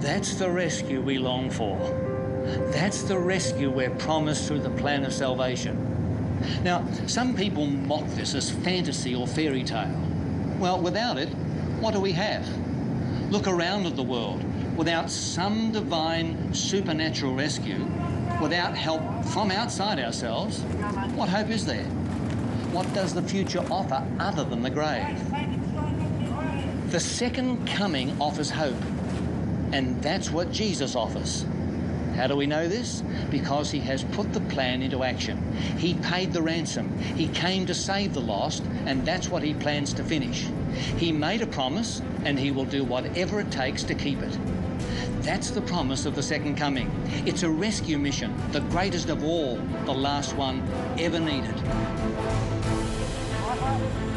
That's the rescue we long for. That's the rescue we're promised through the plan of salvation. Now, some people mock this as fantasy or fairy tale. Well, without it, what do we have? Look around at the world. Without some divine supernatural rescue, without help from outside ourselves, what hope is there? What does the future offer other than the grave? The second coming offers hope, and that's what Jesus offers. How do we know this? Because he has put the plan into action. He paid the ransom. He came to save the lost, and that's what he plans to finish. He made a promise, and he will do whatever it takes to keep it. That's the promise of the second coming. It's a rescue mission, the greatest of all, the last one ever needed.